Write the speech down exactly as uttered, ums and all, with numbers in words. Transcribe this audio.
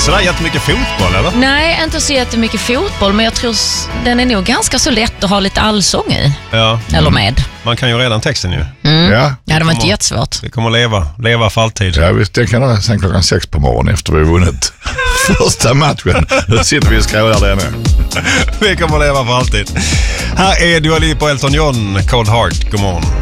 sådär jättemycket fotboll, eller? Nej, inte så jättemycket fotboll, men jag tror s- den är nog ganska så lätt att ha lite allsång i. Ja. Eller med. Man kan ju redan texten ju. Mm. Ja. Ja, det var inte kommer- jättesvårt. Vi kommer leva, leva för alltid. Ja, visst, det kan jag sen klockan sex på morgonen efter vi har vunnit första matchen. Då sitter vi och skrålar där nu. Vi kommer leva för alltid. Här är Dua Lipa och Elton John, Cold Heart. God morgon.